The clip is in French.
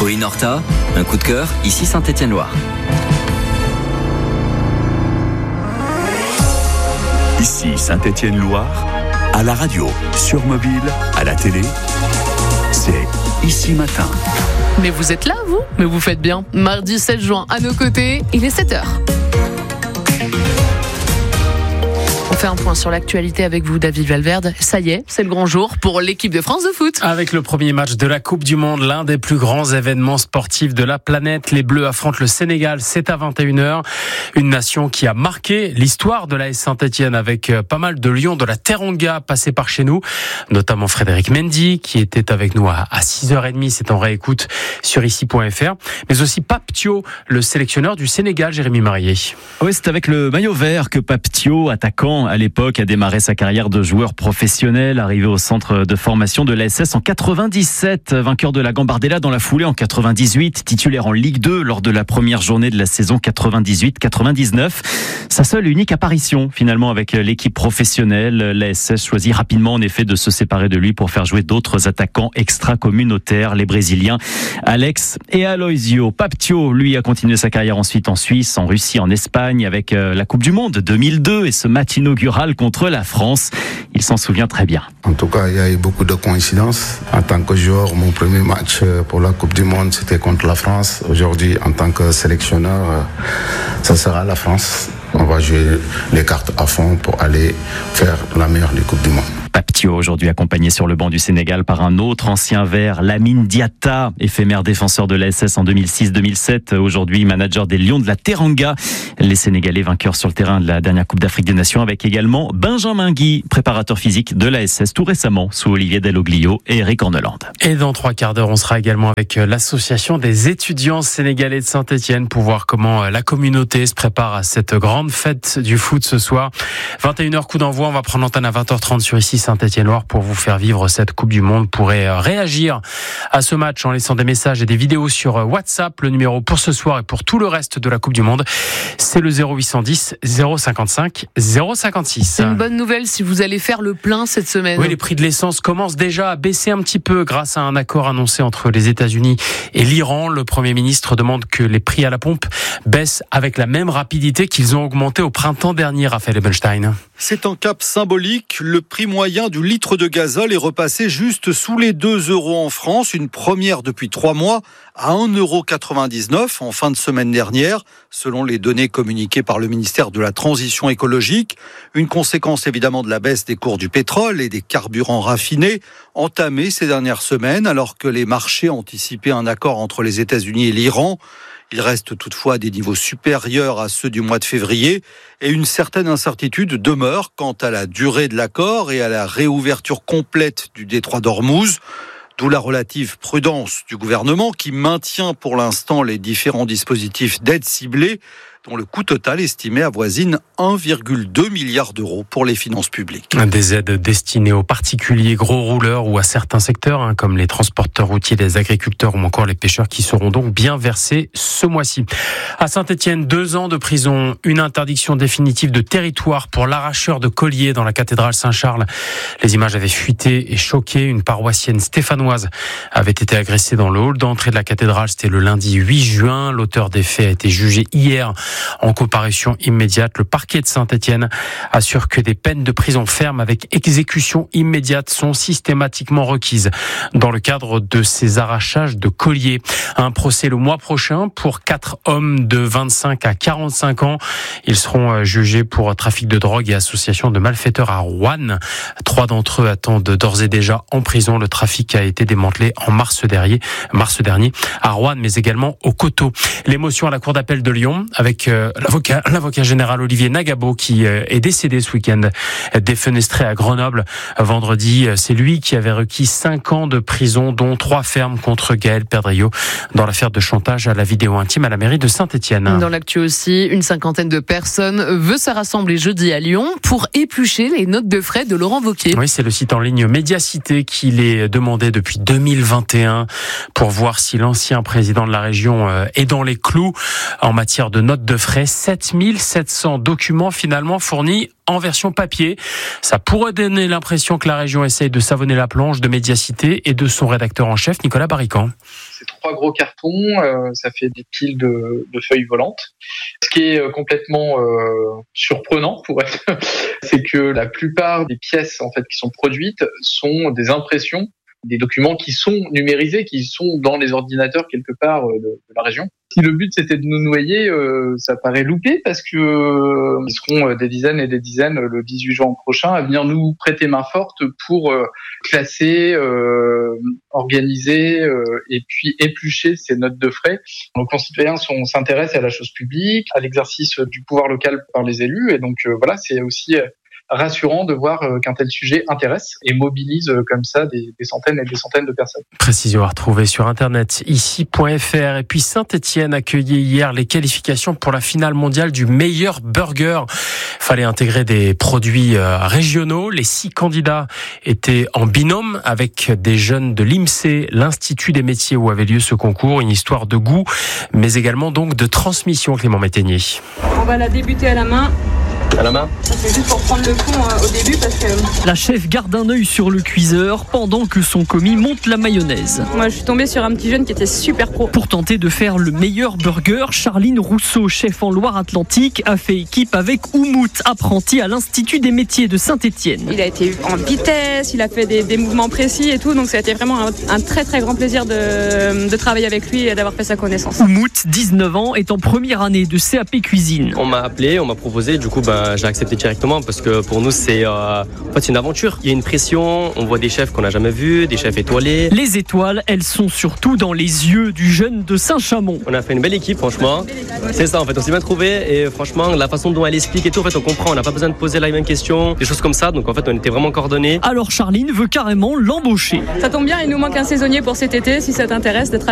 Pauline Horta, un coup de cœur, ici Saint-Étienne-Loire. Ici Saint-Étienne-Loire, à la radio, sur mobile, à la télé, c'est Ici Matin. Mais vous êtes là, vous ? Mais vous faites bien. Mardi 7 juin, à nos côtés, il est 7h. On fait un point sur l'actualité avec vous, David Valverde. Ça y est, c'est le grand jour pour l'équipe de France de foot. Avec le premier match de la Coupe du Monde, l'un des plus grands événements sportifs de la planète, les Bleus affrontent le Sénégal, c'est à 21h. Une nation qui a marqué l'histoire de l'AS Saint-Etienne avec pas mal de lions de la Teranga passés par chez nous, notamment Frédéric Mendy qui était avec nous à 6h30, c'est en réécoute sur ici.fr, mais aussi Pape Thiaw, le sélectionneur du Sénégal, Jérémy Marié. Oui, c'est avec le maillot vert que Pape Thiaw, attaquant à l'époque, a démarré sa carrière de joueur professionnel, arrivé au centre de formation de l'ASS en 97, vainqueur de la Gambardella dans la foulée en 98, titulaire en Ligue 2 lors de la première journée de la saison 98-99. Sa seule et unique apparition finalement avec l'équipe professionnelle. L'ASS choisit rapidement en effet de se séparer de lui pour faire jouer d'autres attaquants extra-communautaires, les Brésiliens Alex et Aloisio. Pape Thiaw, lui, a continué sa carrière ensuite en Suisse, en Russie, en Espagne avec la Coupe du Monde 2002 et ce match inaugural contre la France. Il s'en souvient très bien. En tout cas, il y a eu beaucoup de coïncidences. En tant que joueur, mon premier match pour la Coupe du Monde, c'était contre la France. Aujourd'hui, en tant que sélectionneur, ça sera la France. On va jouer les cartes à fond pour aller faire la meilleure des Coupes du Monde. Pape Thiaw, aujourd'hui accompagné sur le banc du Sénégal par un autre ancien vert, Lamine Diatta, éphémère défenseur de l'ASS en 2006-2007, aujourd'hui manager des Lions de la Teranga. Les Sénégalais vainqueurs sur le terrain de la dernière Coupe d'Afrique des Nations, avec également Benjamin Guy, préparateur physique de l'ASS tout récemment sous Olivier Dalloglio et Eric Orneland. Et dans 3 quarts d'heure, on sera également avec l'association des étudiants sénégalais de Saint-Etienne pour voir comment la communauté se prépare à cette grande fête du foot ce soir. 21h, coup d'envoi, on va prendre l'antenne à 20h30 sur ici Saint-Étienne-Loire pour vous faire vivre cette Coupe du Monde. Vous pourrez réagir à ce match en laissant des messages et des vidéos sur WhatsApp. Le numéro pour ce soir et pour tout le reste de la Coupe du Monde, c'est le 0810 055 056. Une bonne nouvelle si vous allez faire le plein cette semaine. Oui, les prix de l'essence commencent déjà à baisser un petit peu grâce à un accord annoncé entre les États-Unis et l'Iran. Le Premier ministre demande que les prix à la pompe baissent avec la même rapidité qu'ils ont augmenté au printemps dernier, Raphaël Ebenstein. C'est un cap symbolique. Le prix moyen du litre de gazole est repassé juste sous les 2 € en France, une première depuis 3 mois, à 1,99 € en fin de semaine dernière, selon les données communiquées par le ministère de la Transition écologique. Une conséquence évidemment de la baisse des cours du pétrole et des carburants raffinés, entamée ces dernières semaines, alors que les marchés anticipaient un accord entre les États-Unis et l'Iran. Il reste toutefois à des niveaux supérieurs à ceux du mois de février et une certaine incertitude demeure quant à la durée de l'accord et à la réouverture complète du détroit d'Ormuz. D'où la relative prudence du gouvernement qui maintient pour l'instant les différents dispositifs d'aide ciblée dont le coût total estimé avoisine 1,2 milliard d'euros pour les finances publiques. Des aides destinées aux particuliers gros rouleurs ou à certains secteurs, comme les transporteurs routiers, les agriculteurs ou encore les pêcheurs qui seront donc bien versés ce mois-ci. À Saint-Etienne, 2 ans de prison, une interdiction définitive de territoire pour l'arracheur de colliers dans la cathédrale Saint-Charles. Les images avaient fuité et choqué. Une paroissienne stéphanoise avait été agressée dans le hall d'entrée de la cathédrale. C'était le lundi 8 juin. L'auteur des faits a été jugé hier en comparution immédiate. Le parquet de Saint-Etienne assure que des peines de prison ferme avec exécution immédiate sont systématiquement requises dans le cadre de ces arrachages de colliers. Un procès le mois prochain pour 4 hommes de 25 à 45 ans. Ils seront jugés pour trafic de drogue et association de malfaiteurs à Roanne. 3 d'entre eux attendent d'ores et déjà en prison. Le trafic a été démantelé en mars dernier à Roanne, mais également au Coteau. L'émotion à la cour d'appel de Lyon avec l'avocat général Olivier Nagabo qui est décédé ce week-end, défenestré à Grenoble vendredi. C'est lui qui avait requis 5 ans de prison, dont 3 fermes contre Gaël Perdriau dans l'affaire de chantage à la vidéo intime à la mairie de Saint-Etienne. Dans l'actu aussi, une 50aine de personnes veut se rassembler jeudi à Lyon pour éplucher les notes de frais de Laurent Wauquiez. Oui, c'est le site en ligne Médiacité qui les demandait depuis 2021 pour voir si l'ancien président de la région est dans les clous en matière de notes de de frais, 7700 documents finalement fournis en version papier. Ça pourrait donner l'impression que la région essaye de savonner la planche de Médiacité et de son rédacteur en chef, Nicolas Barrican. C'est 3 gros cartons, ça fait des piles de feuilles volantes. Ce qui est complètement surprenant, c'est que la plupart des pièces en fait qui sont produites sont des impressions, des documents qui sont numérisés, qui sont dans les ordinateurs quelque part de la région. Si le but c'était de nous noyer, ça paraît loupé parce que ils seront des dizaines et des dizaines le 18 juin prochain à venir nous prêter main forte pour classer, organiser et puis éplucher ces notes de frais. Nos concitoyens s'intéressent à la chose publique, à l'exercice du pouvoir local par les élus et donc voilà, c'est aussi rassurant de voir qu'un tel sujet intéresse et mobilise comme ça des centaines et des centaines de personnes. Précision à retrouver sur internet ici.fr. Et puis Saint-Étienne accueillait hier les qualifications pour la finale mondiale du meilleur burger. Fallait intégrer des produits régionaux. Les 6 candidats étaient en binôme avec des jeunes de l'IMSEE, l'Institut des métiers où avait lieu ce concours. Une histoire de goût, mais également donc de transmission, Clément Métainier. On va la débuter à la main. À la main. C'est juste pour prendre le fond au début parce que... La chef garde un œil sur le cuiseur pendant que son commis monte la mayonnaise. Moi je suis tombée sur un petit jeune qui était super pro. Pour tenter de faire le meilleur burger, Charline Rousseau, chef en Loire-Atlantique, a fait équipe avec Oumout, apprenti à l'Institut des métiers de Saint-Étienne. Il a été en vitesse, il a fait des mouvements précis et tout, donc ça a été vraiment un très très grand plaisir de travailler avec lui et d'avoir fait sa connaissance. Oumout, 19 ans, est en première année de CAP cuisine. On m'a appelé, on m'a proposé, du coup j'ai accepté directement parce que pour nous c'est une aventure. Il y a une pression, on voit des chefs qu'on n'a jamais vus, des chefs étoilés. Les étoiles, elles sont surtout dans les yeux du jeune de Saint-Chamond. On a fait une belle équipe franchement. C'est ça en fait, on s'est bien trouvé et franchement la façon dont elle explique et tout, en fait on comprend, on n'a pas besoin de poser la même question, des choses comme ça, donc en fait on était vraiment coordonnés. Alors Charline veut carrément l'embaucher. Ça tombe bien, il nous manque un saisonnier pour cet été, si ça t'intéresse d'être